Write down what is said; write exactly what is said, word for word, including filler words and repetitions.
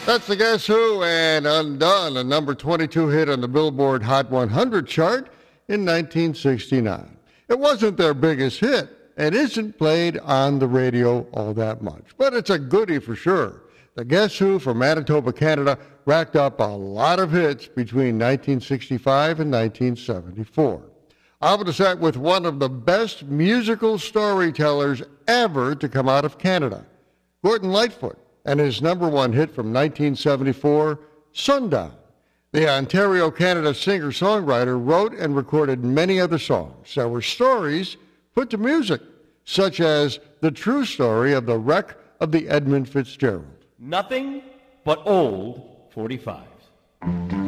That's the Guess Who and Undone, a number twenty-two hit on the Billboard Hot one hundred chart in nineteen sixty-nine. It wasn't their biggest hit and isn't played on the radio all that much, but it's a goodie for sure. The Guess Who from Manitoba, Canada, racked up a lot of hits between nineteen sixty-five and nineteen seventy-four. I'm going to start with one of the best musical storytellers ever to come out of Canada, Gordon Lightfoot, and his number one hit from nineteen seventy-four, Sundown. The Ontario, Canada singer-songwriter wrote and recorded many other songs that were stories put to music, such as the true story of the wreck of the Edmund Fitzgerald. Nothing but old forty-fives.